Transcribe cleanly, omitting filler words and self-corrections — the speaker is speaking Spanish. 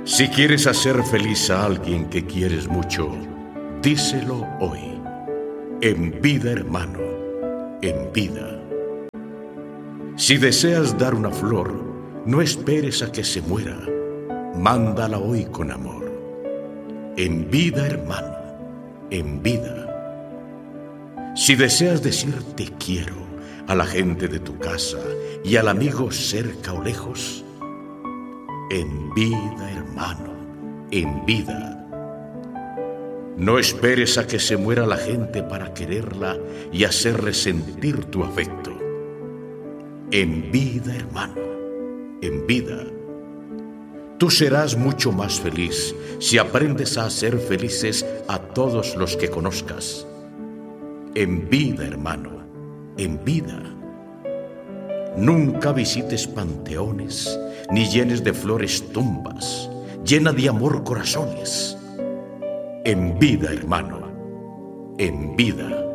Si quieres hacer feliz a alguien que quieres mucho, díselo hoy. En vida, hermano, en vida. Si deseas dar una flor, no esperes a que se muera. Mándala hoy con amor. En vida, hermano, en vida. Si deseas decir te quiero a la gente de tu casa y al amigo cerca o lejos, en vida, hermano, en vida. No esperes a que se muera la gente para quererla y hacerle sentir tu afecto. En vida, hermano, en vida. Tú serás mucho más feliz si aprendes a hacer felices a todos los que conozcas. En vida, hermano, en vida. Nunca visites panteones, ni llenes de flores tumbas. Llena de amor corazones. En vida, hermano, en vida.